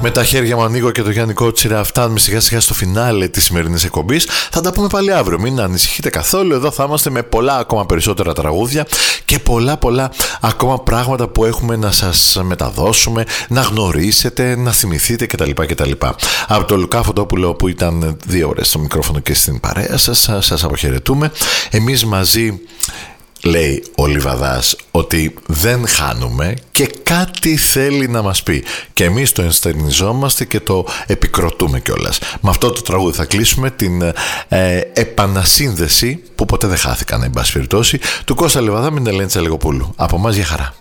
Με τα χέρια μου ανοίγω και το Γιάννη Κότσιρα. Φτάνουμε σιγά σιγά στο φινάλε της σημερινής εκπομπής. Θα τα πούμε πάλι αύριο. Μην ανησυχείτε καθόλου. Εδώ θα είμαστε με πολλά ακόμα περισσότερα τραγούδια και πολλά ακόμα πράγματα που έχουμε να σας μεταδώσουμε, να γνωρίσετε, να θυμηθείτε κτλ. Από τον Λουκά Φωτόπουλο που ήταν 2 ώρες στο μικρόφωνο και στην παρέα σας αποχαιρετούμε. Εμείς μαζί, λέει ο Λιβαδάς, ότι δεν χάνουμε και κάτι θέλει να μας πει και εμείς το ενστερνιζόμαστε και το επικροτούμε κιόλας. Με αυτό το τραγούδι θα κλείσουμε την επανασύνδεση που ποτέ δεν χάθηκαν, εν πάση περιπτώσει, του Κώστα Λιβαδά με την Ελένη Τσαλιγοπούλου. Από εμάς για χαρά.